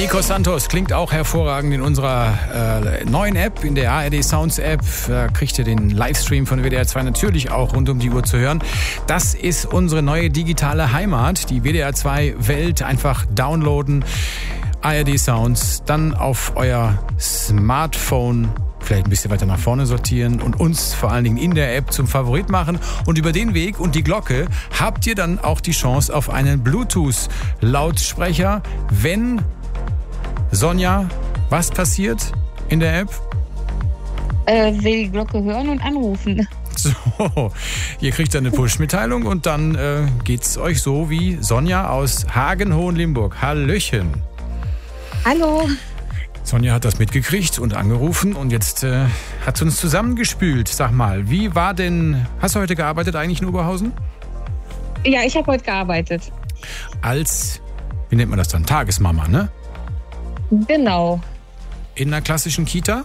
Nico Santos klingt auch hervorragend in unserer neuen App, in der ARD Sounds App. Da kriegt ihr den Livestream von WDR 2 natürlich auch rund um die Uhr zu hören. Das ist unsere neue digitale Heimat, die WDR 2 Welt. Einfach downloaden, ARD Sounds, dann auf euer Smartphone vielleicht ein bisschen weiter nach vorne sortieren und uns vor allen Dingen in der App zum Favorit machen. Und über den Weg und die Glocke habt ihr dann auch die Chance auf einen Bluetooth-Lautsprecher, wenn, Sonja, was passiert in der App? Wir die Glocke hören und anrufen. So, ihr kriegt dann eine Push-Mitteilung und dann geht's euch so wie Sonja aus Hagen-Hohenlimburg. Hallöchen. Hallo. Sonja hat das mitgekriegt und angerufen und jetzt hat sie uns zusammengespült. Sag mal, wie war denn, hast du heute gearbeitet eigentlich in Oberhausen? Ja, ich habe heute gearbeitet. Als, wie nennt man das dann, Tagesmama, ne? Genau. In einer klassischen Kita?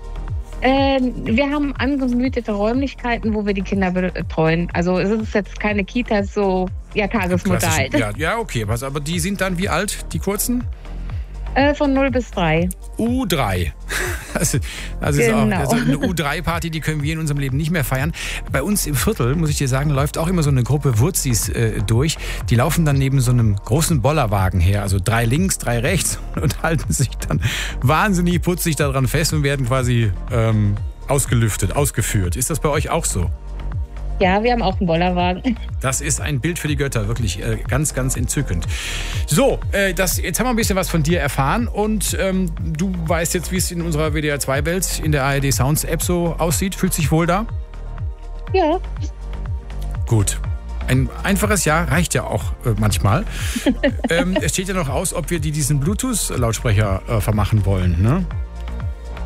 Wir haben angemietete Räumlichkeiten, wo wir die Kinder betreuen. Also es ist jetzt keine Kita, es ist so Tagesmutter halt. Ja, okay. Aber die sind dann wie alt, die kurzen? Von 0 bis 3. U3. Das ist Genau. auch eine U3-Party, die können wir in unserem Leben nicht mehr feiern. Bei uns im Viertel, muss ich dir sagen, läuft auch immer so eine Gruppe Wurzis durch. Die laufen dann neben so einem großen Bollerwagen her. Also 3 links, 3 rechts und halten sich dann wahnsinnig putzig daran fest und werden quasi ausgelüftet, ausgeführt. Ist das bei euch auch so? Ja, wir haben auch einen Bollerwagen. Das ist ein Bild für die Götter, wirklich ganz, ganz entzückend. So, jetzt haben wir ein bisschen was von dir erfahren und du weißt jetzt, wie es in unserer WDR 2-Welt in der ARD Sounds App so aussieht. Fühlst dich wohl da? Ja. Gut. Ein einfaches Ja reicht ja auch manchmal. Es steht ja noch aus, ob wir diesen Bluetooth-Lautsprecher vermachen wollen, ne?